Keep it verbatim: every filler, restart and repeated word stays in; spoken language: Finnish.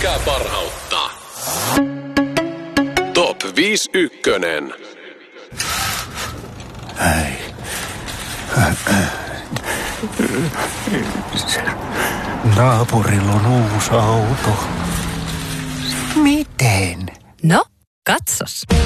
mikä parhautta. Top viisi ykkönen. Ei. Naapurilla on uusi auto. Miten? No, katsos.